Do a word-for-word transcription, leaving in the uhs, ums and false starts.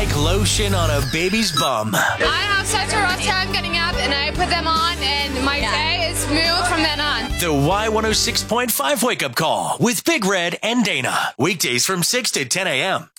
like lotion on a baby's bum. I have such a rough time getting up, and I put them on, and my Yeah. day is smooth from then on. The Y one oh six point five Wake Up Call with Big Red and Dana. Weekdays from six to ten a.m.